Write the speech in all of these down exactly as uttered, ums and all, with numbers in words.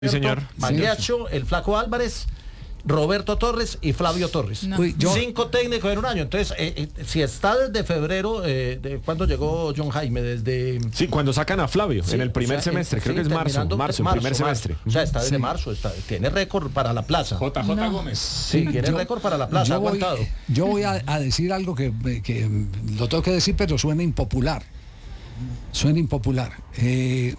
Sí, señor. Magliaccio, el Flaco Álvarez, Roberto Torres y Flavio Torres. No. Uy, yo... Cinco técnicos en un año. Entonces, eh, eh, si está desde febrero, eh, de cuando llegó John Jaime, desde... Sí, cuando sacan a Flavio, Sí, en el primer o sea, semestre, eh, creo sí, que es marzo, terminando- marzo, marzo, primer semestre. O sea, está desde Sí. marzo, está, tiene récord para la plaza. J J No. Gómez. Sí, tiene yo- récord para la plaza, ha yo voy, aguantado. yo voy a, a decir algo que, que lo tengo que decir, pero suena impopular. Suena impopular. Eh,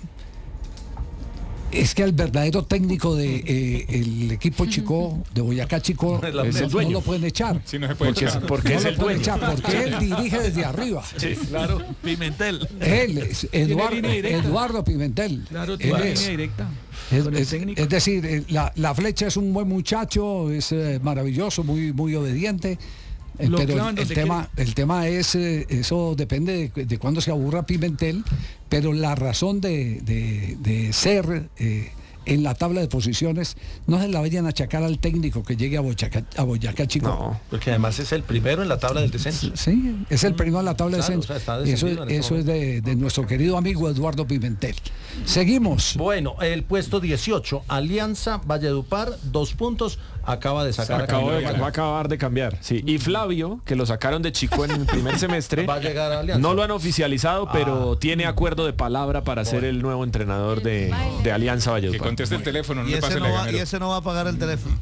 es que el verdadero técnico de eh, el equipo Chico, de Boyacá Chico, Es la- Es el no dueño. lo pueden echar. Sí, no se puede Porque es, echar. porque No es lo el pueden dueño. echar porque él dirige desde arriba. Sí, claro. Pimentel. Él, es Eduardo, línea directa. Eduardo Pimentel. Claro, Él tiene es. línea directa. Es, con el es- técnico. es decir, eh, la, la Flecha es un buen muchacho, es eh, maravilloso, muy, muy obediente. eh, Lo pero clavan el, el donde tema, el tema es, eh, eso depende de, de cuándo se aburra Pimentel, pero la razón de, de- de ser eh, en la tabla de posiciones no se la vayan a achacar al técnico que llegue a Boyacá, a Boyacá Chico. No. Porque además es el primero en la tabla del descenso. Sí, es el primero en la tabla Claro, de o sea, está descenso. Eso, descendido en este eso es de, de nuestro querido amigo Eduardo Pimentel. Seguimos. Bueno, el puesto dieciocho, Alianza Valledupar, dos puntos, acaba de sacar a Acabó Camilo de- Vargas. va a acabar de cambiar. Sí. Y Flavio, que lo sacaron de Chico en el primer semestre, Va a llegar a Alianza. no lo han oficializado, pero tiene acuerdo de palabra para ser el nuevo entrenador de, de Alianza Que Valledupar. conteste el teléfono, no Y le ese, pase no la va, ganera. y ese no va a pagar el teléfono.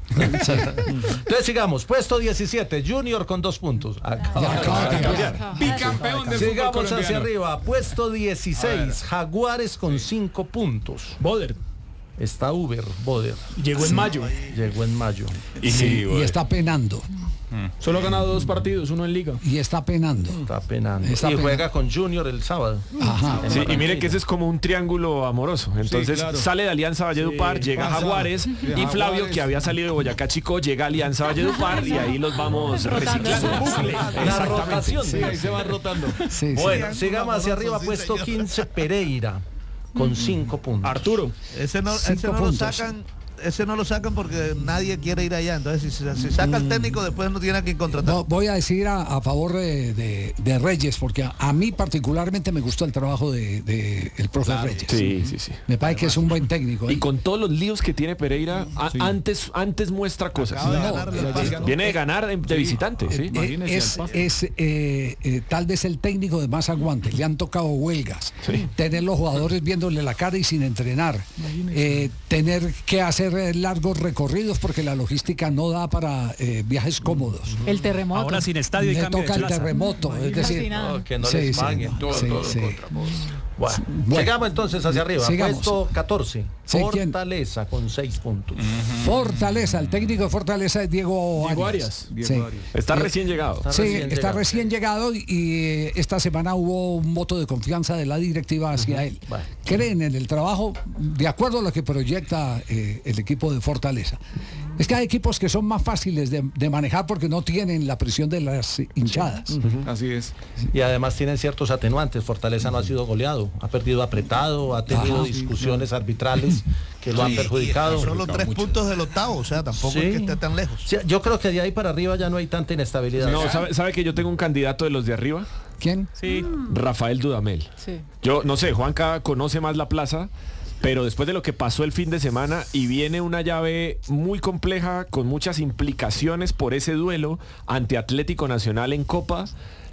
Entonces sigamos, puesto diecisiete, Junior con dos puntos. Acaba Ya de acaba de cambiar. cambiar. Bicampeón del fútbol Sigamos hacia colombiano. arriba, puesto dieciséis, Jaguares con cinco puntos. Boder. Está Uber, Boder, Llegó en mayo. llegó en mayo. Y sí, y güey. está penando. Solo ha ganado dos partidos, uno en liga. Y está penando. Está penando. Está y penando. juega con Junior el sábado. Ajá. Sí, y mire que ese es como un triángulo amoroso. Entonces claro. sale de Alianza Valledupar, Sí, llega a pasa. Jaguares Sí, y Flavio, Jaguares. que había salido de Boyacá Chico, llega a Alianza Valledupar y ahí los vamos reciclando. Bucle. La rotación. Sí, ahí se van rotando. Sí, sí. Bueno, sigamos hacia arriba, sí, puesto señor. quince, Pereira con cinco puntos. Arturo. Ese no, ese Cinco no lo puntos. sacan. Ese no lo sacan porque nadie quiere ir allá. Entonces, si, se- si saca el técnico, después no tiene a quien contratar. No, voy a decir a, a favor de, de- de Reyes, porque a, a mí particularmente me gustó el trabajo de, de el profe Reyes. Sí, sí, sí. Me parece que es un buen técnico. Y ¿eh? con todos los líos que tiene Pereira, a- antes, antes muestra cosas. Acaba de no, ganar pero la Paz. Viene de ganar de, de visitante, ¿sí? Eh, Imagínese es al paso. es, eh, eh, tal vez el técnico de más aguante. Le han tocado huelgas. Sí. Tener los jugadores viéndole la cara y sin entrenar. Eh, tener que hacer eh, largos recorridos porque la logística no da para eh, viajes cómodos. El terremoto. Ahora sin estadio y Le cambio de toca el plaza. terremoto. Es decir, Fascinante. No, que no Sí, les sí, paguen no, todo, sí, todo sí. contra vos. Bueno, Bueno. sigamos entonces hacia arriba. Sigamos. Puesto catorce, Sí, ¿quién? Fortaleza con seis puntos. Fortaleza, el técnico de Fortaleza es Diego, Diego Arias. Arias. Sí. Está recién llegado. Está Sí, recién está llegado. recién llegado y, y, eh, esta semana hubo un voto de confianza de la directiva hacia él. Bueno. Creen en el trabajo de acuerdo a lo que proyecta eh, el equipo de Fortaleza. Es que hay equipos que son más fáciles de, de manejar porque no tienen la presión de las hinchadas. Así es. Y además tienen ciertos atenuantes. Fortaleza no ha sido goleado, ha perdido apretado, ha tenido Ajá. discusiones arbitrales que lo han Sí, y perjudicado. estos son los tres puntos del octavo, o sea, tampoco Sí. es que esté tan lejos. Sí, yo creo que de ahí para arriba ya no hay tanta inestabilidad. No, ¿sabe, sabe que yo tengo un candidato de los de arriba? ¿Quién? Sí. Rafael Dudamel. Sí. Yo no sé, Juanca conoce más la plaza, pero después de lo que pasó el fin de semana y viene una llave muy compleja con muchas implicaciones por ese duelo ante Atlético Nacional en Copa.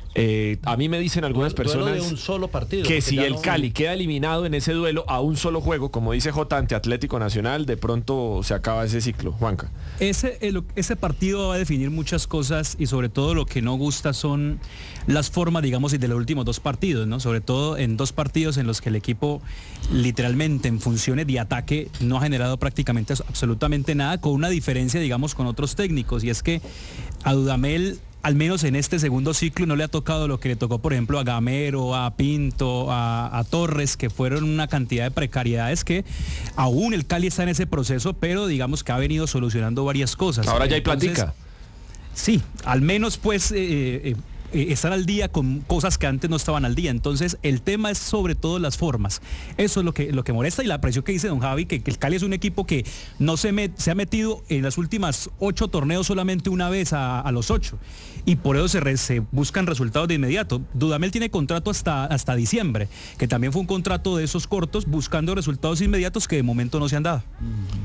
Eh, a mí me dicen algunas Duelo personas de un solo partido, que porque si ya el no- Cali queda eliminado en ese duelo a un solo juego, como dice J ante Atlético Nacional, de pronto se acaba ese ciclo, Juanca. Ese, el- ese partido va a definir muchas cosas y sobre todo lo que no gusta son las formas, digamos, de los últimos dos partidos, ¿no? Sobre todo en dos partidos en los que el equipo literalmente en funciones de ataque no ha generado prácticamente absolutamente nada, con una diferencia, digamos, con otros técnicos, y es que a Dudamel, al menos en este segundo ciclo, no le ha tocado lo que le tocó, por ejemplo, a Gamero, a Pinto, a, a Torres, que fueron una cantidad de precariedades que aún el Cali está en ese proceso, pero digamos que ha venido solucionando varias cosas. Ahora ya hay Entonces, platica. Sí, al menos pues eh, eh, eh, estar al día con cosas que antes no estaban al día. Entonces, el tema es sobre todo las formas. Eso es lo que, lo que molesta y la presión que dice don Javi, que, que el Cali es un equipo que no se, met, se ha metido en las últimas ocho torneos solamente una vez a, a los ocho. Y por eso se, re, se buscan resultados de inmediato. Dudamel tiene contrato hasta, hasta diciembre, que también fue un contrato de esos cortos, buscando resultados inmediatos que de momento no se han dado.